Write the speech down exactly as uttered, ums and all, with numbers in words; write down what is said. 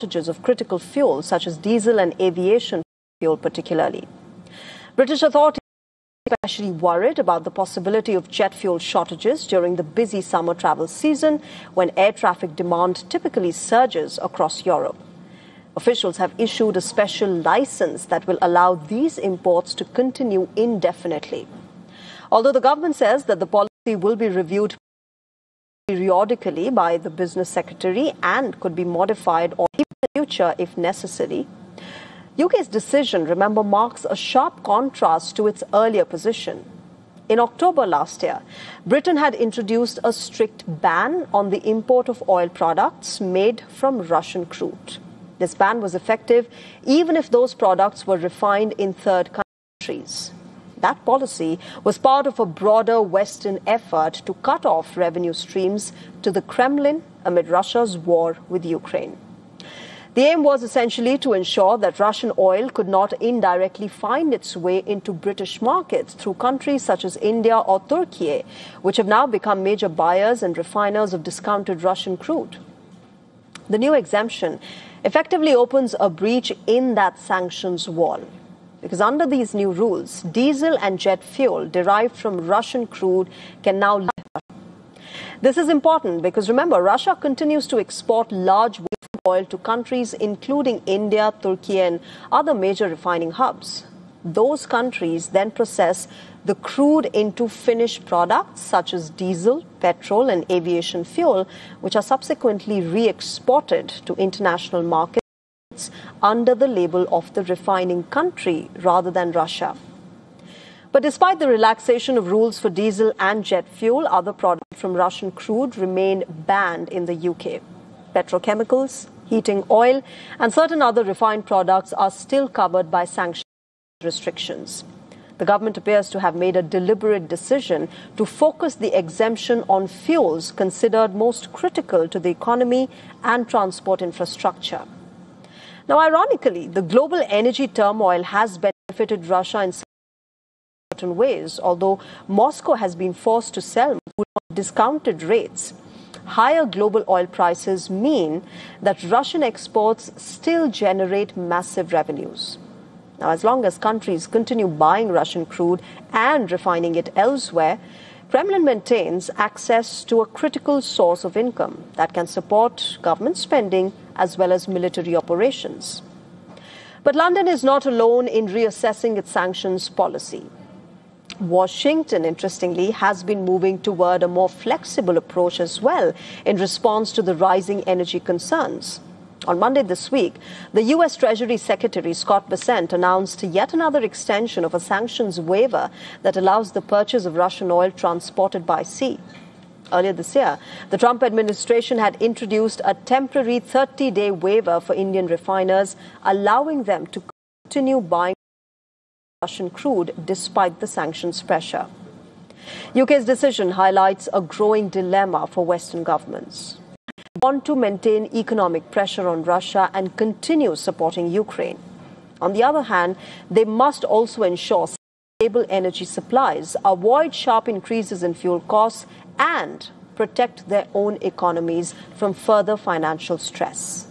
shortages of critical fuels such as diesel and aviation fuel particularly. British authorities are especially worried about the possibility of jet fuel shortages during the busy summer travel season when air traffic demand typically surges across Europe. Officials have issued a special license that will allow these imports to continue indefinitely. Although the government says that the policy will be reviewed periodically by the business secretary and could be modified or in the future if necessary, U K's decision, remember, marks a sharp contrast to its earlier position. In October last year, Britain had introduced a strict ban on the import of oil products made from Russian crude. This ban was effective even if those products were refined in third countries. That policy was part of a broader Western effort to cut off revenue streams to the Kremlin amid Russia's war with Ukraine. The aim was essentially to ensure that Russian oil could not indirectly find its way into British markets through countries such as India or Turkey, which have now become major buyers and refiners of discounted Russian crude. The new exemption effectively opens a breach in that sanctions wall, because under these new rules, diesel and jet fuel derived from Russian crude can now leave Russia. This is important because, remember, Russia continues to export large weights of oil to countries including India, Turkey and other major refining hubs. Those countries then process the crude into finished products such as diesel, petrol and aviation fuel, which are subsequently re-exported to international markets under the label of the refining country rather than Russia. But despite the relaxation of rules for diesel and jet fuel, other products from Russian crude remain banned in the U K. Petrochemicals, heating oil and certain other refined products are still covered by sanctions restrictions. The government appears to have made a deliberate decision to focus the exemption on fuels considered most critical to the economy and transport infrastructure. Now, ironically, the global energy turmoil has benefited Russia in certain ways, although Moscow has been forced to sell at discounted rates. Higher global oil prices mean that Russian exports still generate massive revenues. Now, as long as countries continue buying Russian crude and refining it elsewhere, Kremlin maintains access to a critical source of income that can support government spending as well as military operations. But London is not alone in reassessing its sanctions policy. Washington, interestingly, has been moving toward a more flexible approach as well in response to the rising energy concerns. On Monday this week, the U S Treasury Secretary Scott Bessent announced yet another extension of a sanctions waiver that allows the purchase of Russian oil transported by sea. Earlier this year, the Trump administration had introduced a temporary thirty-day waiver for Indian refiners, allowing them to continue buying Russian crude despite the sanctions pressure. U K's decision highlights a growing dilemma for Western governments. They want to maintain economic pressure on Russia and continue supporting Ukraine. On the other hand, they must also ensure stable energy supplies, avoid sharp increases in fuel costs, and protect their own economies from further financial stress.